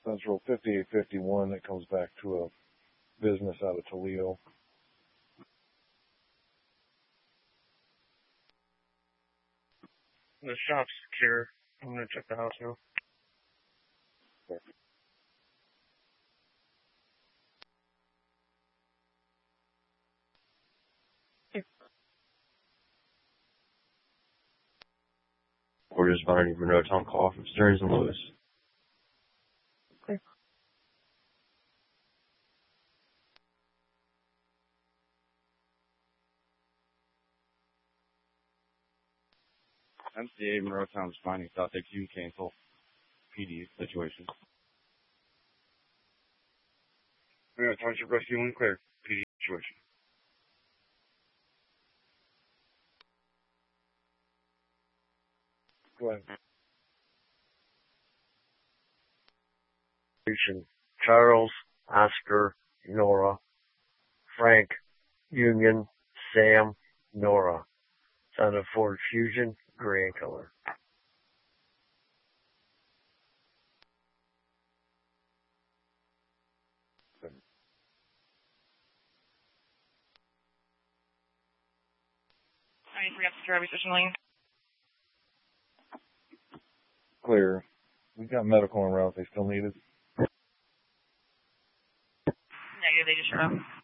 Central 5851 that comes back to a business out of Toledo. The shop's secure. I'm going to check the house now. Okay. Orders Bonnie Monroe Town Call from Stearns and Lewis. Okay. MCA Monroe Town responding thought they can cancel PD situation. Yeah, Township Rescue 1 clear. PD situation. Go ahead. Charles, Oscar, Nora, Frank, Union, Sam, Nora. It's on a Ford Fusion, gray in color. We have secure restriction lane. Clear. We got medical en route. They still need it. Negative, they just showed up.